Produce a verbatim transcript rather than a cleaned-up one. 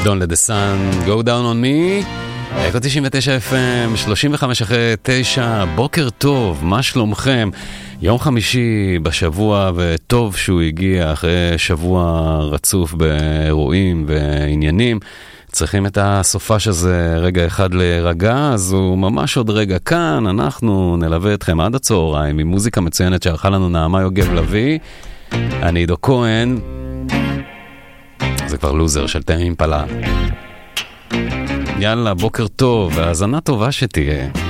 Don't let the sun go down on me. אקו תשעים ותשע אף אם, שלושים וחמש אחרי תשע, בוקר טוב, מה שלומכם? יום חמישי בשבוע, וטוב שהוא הגיע אחרי שבוע רצוף באירועים ועניינים. צריכים את הסופש הזה רגע אחד להירגע, אז הוא ממש עוד רגע כאן. אנחנו נלווה אתכם עד הצהריים עם מוזיקה מצוינת שערכה לנו נעמה יוגב לוי. אני עידו כהן. זה כבר לוזר של תמי אימפלה. יאללה, בוקר טוב, והאזנה טובה שתהיה.